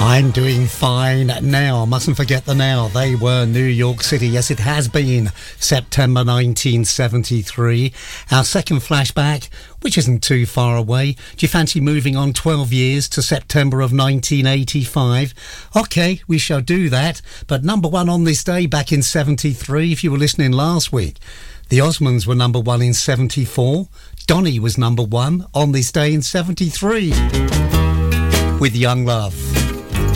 I'm doing fine now. Mustn't forget the now. They were New York City. Yes, it has been September 1973. Our second flashback, which isn't too far away. Do you fancy moving on 12 years to September of 1985? OK, we shall do that. But number one on this day back in 73, if you were listening last week, the Osmonds were number one in 74. Donny was number one on this day in 73 with Young Love.